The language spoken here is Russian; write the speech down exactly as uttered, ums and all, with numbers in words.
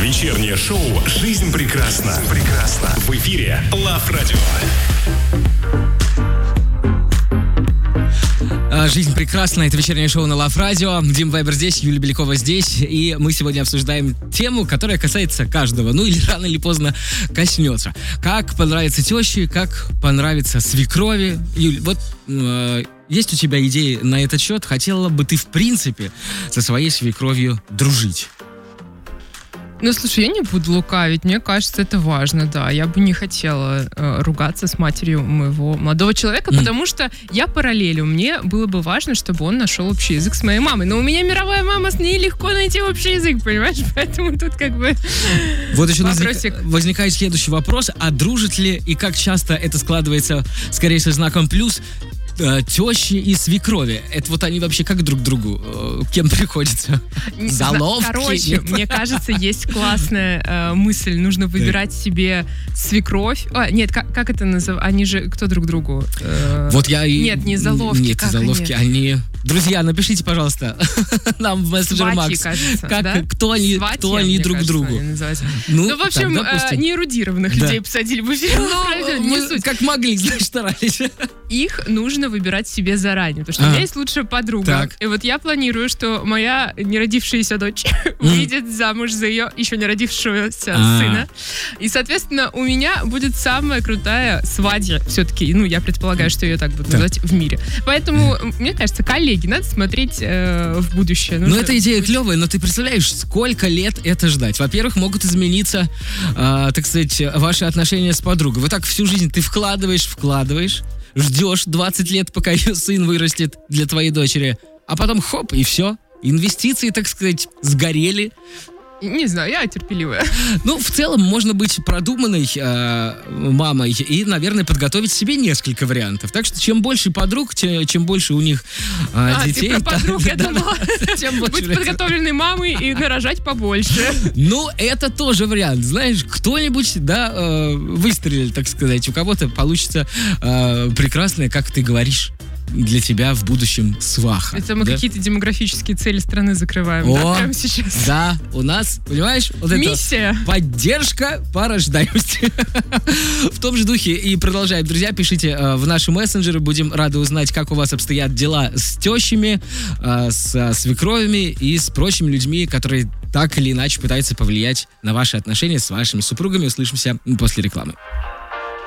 Вечернее шоу «Жизнь прекрасна». Прекрасна. В эфире Love Radio. Жизнь прекрасна. Это вечернее шоу на Love Radio. Дим Вайбер здесь, Юлия Белякова здесь. И мы сегодня обсуждаем тему, которая касается каждого. Ну или рано или поздно коснется. Как понравится теще, как понравится свекрови. Юль, вот э, есть у тебя идеи на этот счет? Хотела бы ты в принципе со своей свекровью дружить? Ну, слушай, я не буду лукавить, мне кажется, это важно, да. Я бы не хотела э, ругаться с матерью моего молодого человека, mm. потому что я параллелю. Мне было бы важно, чтобы он нашел общий язык с моей мамой. Но у меня мировая мама, с ней легко найти общий язык, понимаешь? Поэтому тут как бы вот еще вопросик. Возникает следующий вопрос. А дружат ли и как часто это складывается, скорее со знаком плюс, тещи и свекрови? Это вот они вообще как друг другу? Кем приходится? Заловки? Короче, мне кажется, есть классная э, мысль. Нужно выбирать так. себе свекровь. А, нет, как, как это называется? Они же кто друг другу? Э, вот я и... Нет, не заловки. Нет, как заловки, они... они... Друзья, напишите, пожалуйста, нам в мессенджер Макс, кажется, как, да? кто они, Сватья, кто они друг кажется, другу. Ну, ну, в общем, так, э, неэрудированных да. людей посадили в эфир. Ну, не мы, суть. Как могли, значит, старались. Их нужно выбирать себе заранее, потому что а. у меня есть лучшая подруга. Так. И вот я планирую, что моя неродившаяся дочь выйдет замуж за ее еще не родившегося а. сына. И, соответственно, у меня будет самая крутая свадья. Все-таки, ну, я предполагаю, что ее так будут так. называть в мире. Поэтому, мне кажется, коллеги, надо смотреть э, в будущее. Нужно... Ну, эта идея клевая, но ты представляешь, сколько лет это ждать? Во-первых, могут измениться, э, так сказать, ваши отношения с подругой. Вот так всю жизнь ты вкладываешь, вкладываешь, ждешь двадцать лет, пока ее сын вырастет для твоей дочери, а потом хоп, и все. Инвестиции, так сказать, сгорели. Не знаю, я терпеливая. Ну, в целом, можно быть продуманной э, мамой и, наверное, подготовить себе несколько вариантов. Так что, чем больше подруг, чем, чем больше у них э, а, детей... ты про подруг, я думала. Быть подготовленной мамой и нарожать побольше. Ну, это тоже вариант. Знаешь, кто-нибудь, да, э, выстрелит, так сказать. У кого-то получится э, прекрасное, как ты говоришь, для тебя в будущем сваха. Это мы да? какие-то демографические цели страны закрываем, О, да, прямо сейчас? Да, у нас, понимаешь, вот миссия. Это поддержка по рождаемости. В том же духе и продолжаем. Друзья, пишите э, в наши мессенджеры, будем рады узнать, как у вас обстоят дела с тещами, э, с свекровями и с прочими людьми, которые так или иначе пытаются повлиять на ваши отношения с вашими супругами. Услышимся после рекламы.